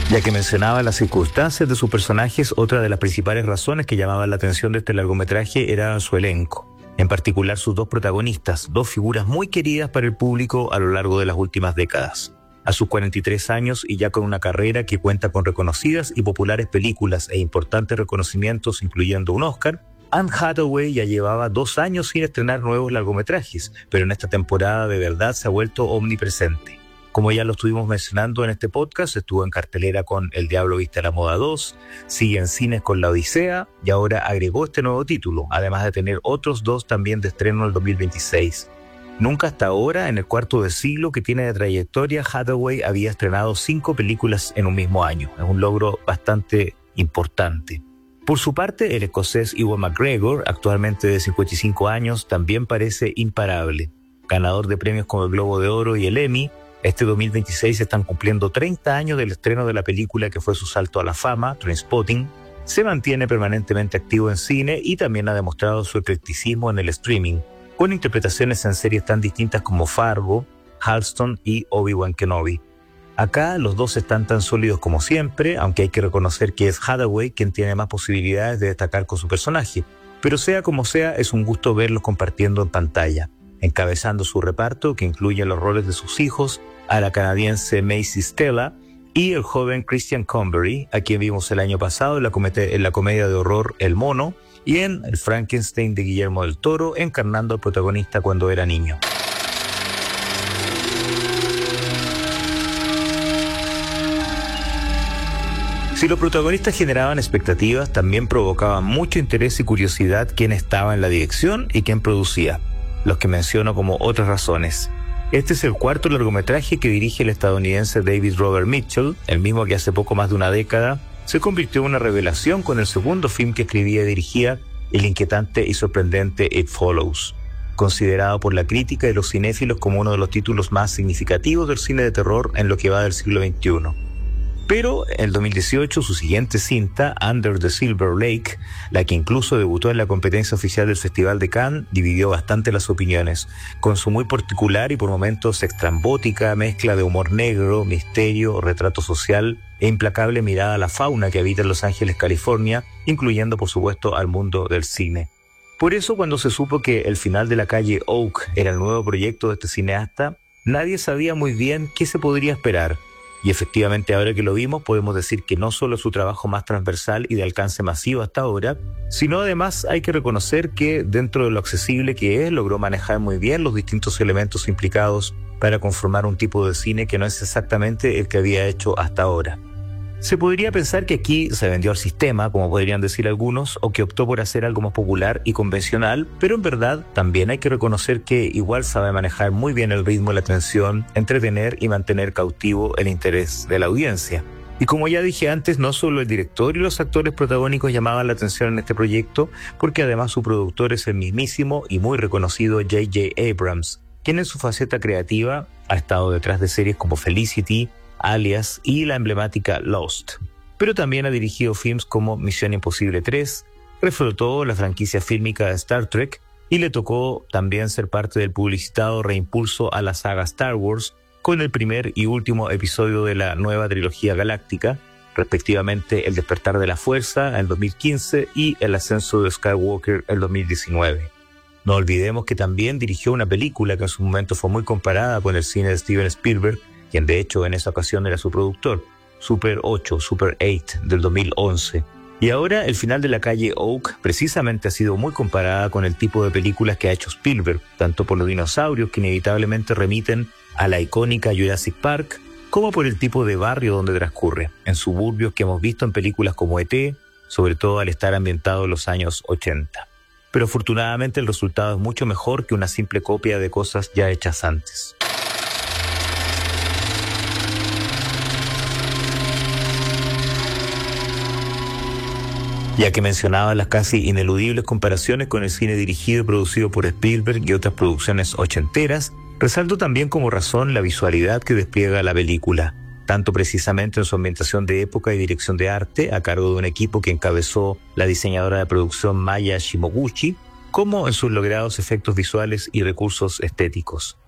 Ya que mencionaba las circunstancias de sus personajes, otra de las principales razones que llamaban la atención de este largometraje era su elenco. En particular sus dos protagonistas, dos figuras muy queridas para el público a lo largo de las últimas décadas. A sus 43 años y ya con una carrera que cuenta con reconocidas y populares películas e importantes reconocimientos, incluyendo un Oscar, Anne Hathaway ya llevaba 2 años sin estrenar nuevos largometrajes, pero en esta temporada de verdad se ha vuelto omnipresente. Como ya lo estuvimos mencionando en este podcast, estuvo en cartelera con El Diablo Viste a la Moda 2, sigue en cines con La Odisea y ahora agregó este nuevo título, además de tener otros 2 también de estreno en el 2026. Nunca hasta ahora, en el cuarto de siglo que tiene de trayectoria, Hathaway había estrenado 5 películas en un mismo año. Es un logro bastante importante. Por su parte, el escocés Ewan McGregor, actualmente de 55 años, también parece imparable. Ganador de premios como el Globo de Oro y el Emmy, este 2026 están cumpliendo 30 años del estreno de la película que fue su salto a la fama, Trainspotting. Se mantiene permanentemente activo en cine y también ha demostrado su eclecticismo en el streaming, con interpretaciones en series tan distintas como Fargo, Halston y Obi-Wan Kenobi. Acá los dos están tan sólidos como siempre, aunque hay que reconocer que es Hathaway quien tiene más posibilidades de destacar con su personaje. Pero sea como sea, es un gusto verlos compartiendo en pantalla, encabezando su reparto que incluye los roles de sus hijos, a la canadiense Macy Stella y el joven Christian Convery, a quien vimos el año pasado en la comedia de horror El Mono, y en El Frankenstein de Guillermo del Toro, encarnando al protagonista cuando era niño. Si los protagonistas generaban expectativas, también provocaban mucho interés y curiosidad quién estaba en la dirección y quién producía, los que menciono como otras razones. Este es el cuarto largometraje que dirige el estadounidense David Robert Mitchell, el mismo que hace poco más de una década se convirtió en una revelación con el segundo film que escribía y dirigía, el inquietante y sorprendente It Follows, considerado por la crítica y los cinéfilos como uno de los títulos más significativos del cine de terror en lo que va del siglo XXI. Pero en el 2018 su siguiente cinta, Under the Silver Lake, la que incluso debutó en la competencia oficial del Festival de Cannes, dividió bastante las opiniones, con su muy particular y por momentos extrambótica mezcla de humor negro, misterio, retrato social e implacable mirada a la fauna que habita en Los Ángeles, California, incluyendo por supuesto al mundo del cine. Por eso cuando se supo que El final de la calle Oak era el nuevo proyecto de este cineasta, nadie sabía muy bien qué se podría esperar. Y efectivamente ahora que lo vimos podemos decir que no solo es su trabajo más transversal y de alcance masivo hasta ahora, sino además hay que reconocer que dentro de lo accesible que es, logró manejar muy bien los distintos elementos implicados para conformar un tipo de cine que no es exactamente el que había hecho hasta ahora. Se podría pensar que aquí se vendió al sistema, como podrían decir algunos, o que optó por hacer algo más popular y convencional, pero en verdad también hay que reconocer que igual sabe manejar muy bien el ritmo y la tensión, entretener y mantener cautivo el interés de la audiencia. Y como ya dije antes, no solo el director y los actores protagónicos llamaban la atención en este proyecto, porque además su productor es el mismísimo y muy reconocido J.J. Abrams, quien en su faceta creativa ha estado detrás de series como Felicity, Alias y la emblemática Lost. Pero también ha dirigido films como Misión Imposible 3, reflotó la franquicia fílmica de Star Trek y le tocó también ser parte del publicitado reimpulso a la saga Star Wars con el primer y último episodio de la nueva trilogía galáctica, respectivamente El Despertar de la Fuerza en 2015 y El Ascenso de Skywalker en 2019. No olvidemos que también dirigió una película que en su momento fue muy comparada con el cine de Steven Spielberg, quien de hecho en esa ocasión era su productor, Super 8 del 2011. Y ahora El final de la calle Oak precisamente ha sido muy comparada con el tipo de películas que ha hecho Spielberg, tanto por los dinosaurios que inevitablemente remiten a la icónica Jurassic Park, como por el tipo de barrio donde transcurre, en suburbios que hemos visto en películas como E.T., sobre todo al estar ambientado en los años 80. Pero afortunadamente el resultado es mucho mejor que una simple copia de cosas ya hechas antes. Ya que mencionaba las casi ineludibles comparaciones con el cine dirigido y producido por Spielberg y otras producciones ochenteras, resalto también como razón la visualidad que despliega la película, tanto precisamente en su ambientación de época y dirección de arte, a cargo de un equipo que encabezó la diseñadora de producción Maya Shimoguchi, como en sus logrados efectos visuales y recursos estéticos.